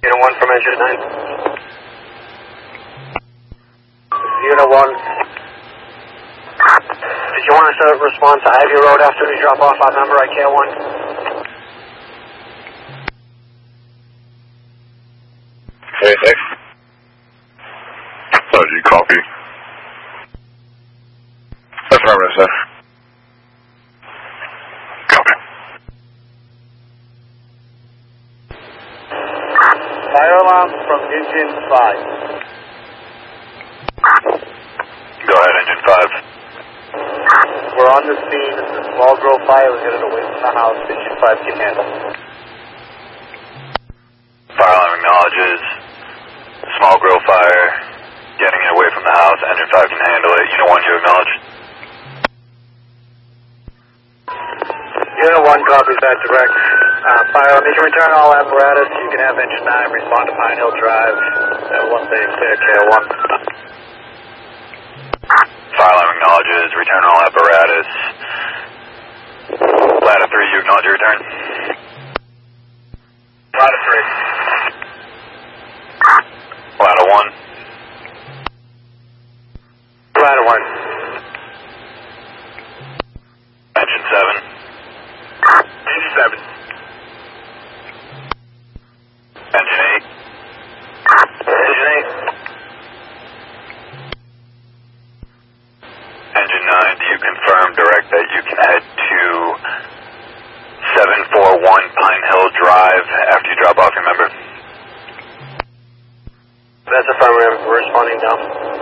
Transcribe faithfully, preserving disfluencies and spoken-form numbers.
Unit one from engine nine. Unit one. Did you want us to respond to Ivy Road after we drop off our number, I K O one? Hey, thanks. Oh, did you copy? That's what I'm going to say. Copy. Fire alarm from engine five. Go ahead, engine five. We're on the scene. It's a small grow fire. We're getting away from the house. Engine five can handle. Fire alarm acknowledges. Small grow fire. Getting it away from the house. Engine five can handle it. Unit one, you acknowledge. Unit one copies that direct. Uh, fire alarm, you can return all apparatus. You can have engine nine respond to Pine Hill Drive. Uh, once they clear K O one. Fire alarm acknowledges. Return all apparatus. Ladder three, you acknowledge your return. Ladder three. Ladder one. Ladder one. Engine seven. Engine seven. Engine eight. Engine eight. Engine nine, do you confirm direct that you can head to seven four one Pine Hill Drive after you drop off your member? That's affirmative. We're responding now.